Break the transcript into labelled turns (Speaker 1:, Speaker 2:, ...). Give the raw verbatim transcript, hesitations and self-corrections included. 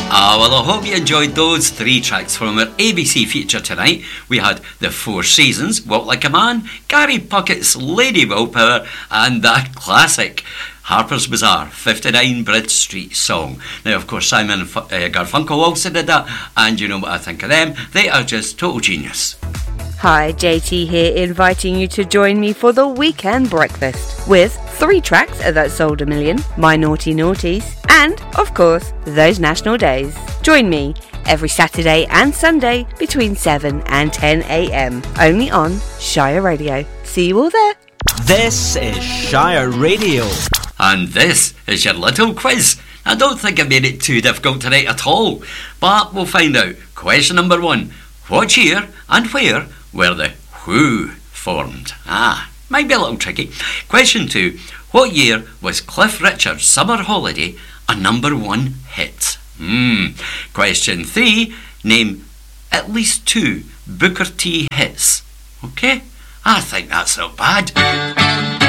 Speaker 1: Ah, well, I hope you enjoyed those three tracks from our A B C feature tonight. We had The Four Seasons, Walk Like a Man, Gary Puckett's Lady Willpower, and that classic Harper's Bazaar, fifty-nine Bridge Street song. Now, of course, Simon F- uh, Garfunkel also did that, and you know what I think of them. They are just total genius.
Speaker 2: Hi, J T here, inviting you to join me for the weekend breakfast with three tracks that sold a million, My Naughty Naughties, and, of course, those national days. Join me every Saturday and Sunday between seven and ten a.m. only on Shire Radio. See you all there.
Speaker 3: This is Shire Radio.
Speaker 1: And this is your little quiz. I don't think I made it too difficult tonight at all, but we'll find out. Question number one. What year and where were the Who formed? Ah, might be a little tricky. Question two. What year was Cliff Richard's Summer Holiday a number one hit? Hmm. Question three. Name at least two Booker T hits. Okay? I think that's not bad.